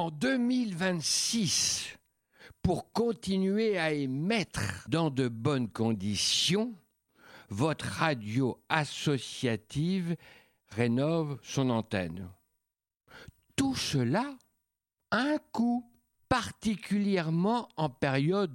en 2026, pour continuer à émettre dans de bonnes conditions, votre radio associative rénove son antenne. Tout cela a un coût, particulièrement en période